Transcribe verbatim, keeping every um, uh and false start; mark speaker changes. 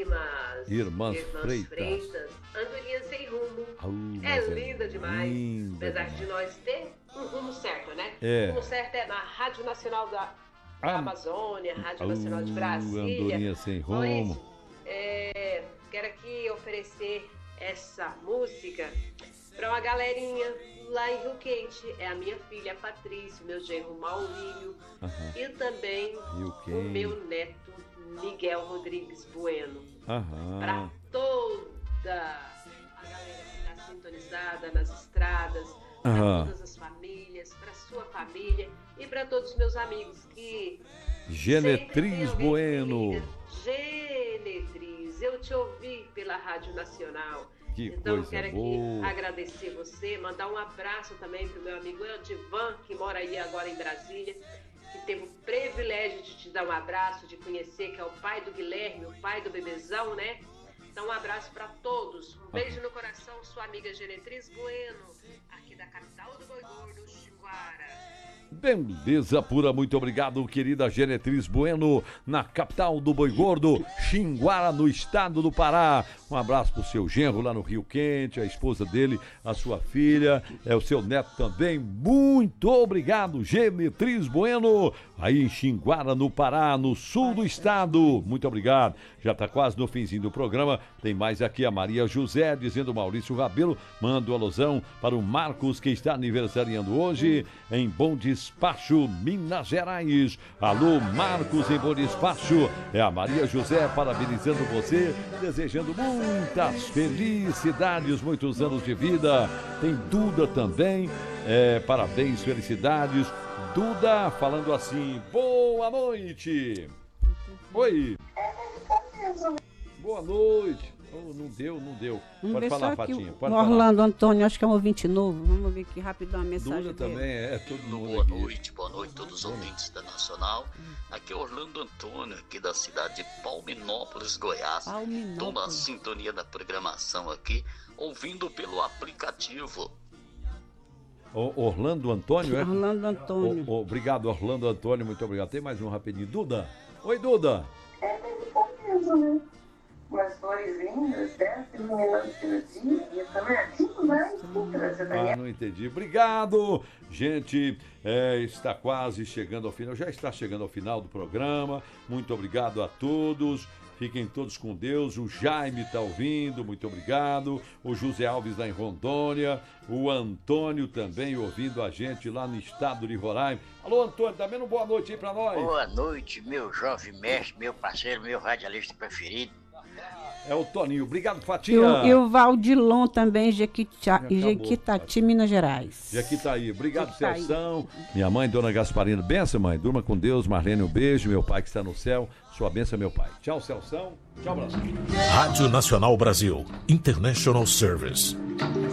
Speaker 1: primas,
Speaker 2: Irmãs,
Speaker 1: irmãs
Speaker 2: Freitas.
Speaker 1: Freitas, Andorinha Sem Rumo.
Speaker 2: Uh,
Speaker 1: é linda é demais.
Speaker 2: Linda
Speaker 1: Apesar
Speaker 2: demais.
Speaker 1: de nós ter um rumo certo, né?
Speaker 2: É.
Speaker 1: O rumo certo é na Rádio Nacional da, da
Speaker 2: ah.
Speaker 1: Amazônia, Rádio
Speaker 2: uh,
Speaker 1: Nacional de Brasília.
Speaker 2: Andorinha Sem Rumo.
Speaker 1: Maurício, é, quero aqui oferecer essa música para uma galerinha lá em Rio Quente. É a minha filha Patrícia, meu genro Maurílio
Speaker 2: uh-huh.
Speaker 1: e também o meu neto Miguel Rodrigues Bueno.
Speaker 2: Uh-huh.
Speaker 1: Para toda a galera que está sintonizada nas estradas, para uh-huh. todas as famílias, para sua família e para todos os meus amigos que...
Speaker 2: Genetriz Bueno.
Speaker 1: Genetriz, eu te ouvi pela Rádio Nacional.
Speaker 2: Que
Speaker 1: então
Speaker 2: coisa
Speaker 1: quero
Speaker 2: boa.
Speaker 1: aqui agradecer você, mandar um abraço também para o meu amigo Edivan, que mora aí agora em Brasília, que teve o privilégio de te dar um abraço, de conhecer, que é o pai do Guilherme, o pai do bebezão, né? Então um abraço para todos, um beijo no coração, sua amiga Genetriz Bueno, aqui da capital do Boi Gordo, Xinguara.
Speaker 2: Beleza pura, muito obrigado, querida Genetriz Bueno, na capital do Boi Gordo, Xinguara, no estado do Pará. Um abraço pro seu genro lá no Rio Quente, a esposa dele, a sua filha, é o seu neto também. Muito obrigado, Genetriz Bueno, aí em Xinguara, no Pará, no sul do estado. Muito obrigado. Já tá quase no finzinho do programa. Tem mais aqui a Maria José dizendo: Maurício Rabelo, mando alusão para o Marcos, que está aniversariando hoje em Bom Despacho, Minas Gerais. Alô, Marcos, em Bom Despacho. É a Maria José parabenizando você, desejando muitas felicidades, muitos anos de vida. Tem Duda também, é, parabéns, felicidades. Duda falando assim: boa noite. Oi. Boa noite. Oh, não deu, não deu.
Speaker 3: Vamos
Speaker 2: Pode falar, Fatinha. Pode
Speaker 3: falar. Orlando Antônio, acho que é um ouvinte novo. Vamos ver aqui rapidão a mensagem
Speaker 2: Duda
Speaker 3: dele.
Speaker 2: também é, todo mundo
Speaker 4: Boa
Speaker 2: aqui.
Speaker 4: noite, boa noite a todos os ouvintes da Nacional. Aqui é Orlando Antônio, aqui da cidade de Palminópolis, Goiás. Estou na sintonia da programação aqui, ouvindo pelo aplicativo.
Speaker 2: O Orlando Antônio, é?
Speaker 3: Orlando Antônio.
Speaker 2: O, o, obrigado, Orlando Antônio, muito obrigado. Tem mais um rapidinho. Duda. Oi, Duda.
Speaker 5: É, teve pouquinho, né? Umas flores lindas, né? Iluminando pelo dia, e também aqui mais
Speaker 2: Ah, não entendi. Obrigado, gente. É, está quase chegando ao final, já está chegando ao final do programa. Muito obrigado a todos. Fiquem todos com Deus. O Jaime está ouvindo, muito obrigado. O José Alves lá em Rondônia. O Antônio também ouvindo a gente lá no estado de Roraima. Alô, Antônio, dá menos boa noite aí pra nós.
Speaker 6: Boa noite, meu jovem mestre, meu parceiro, meu radialista preferido.
Speaker 2: É o Toninho. Obrigado, Fatinha.
Speaker 3: E o Valdilon também, Jequitati, Jequitati, Minas Gerais.
Speaker 2: Jequitaí. Obrigado, Celção. Minha mãe, Dona Gasparina. Benção, mãe. Durma com Deus. Marlene, um beijo. Meu pai que está no céu. Sua benção, meu pai. Tchau, Celção. Tchau, Brasil.
Speaker 7: Rádio Nacional Brasil. International Service.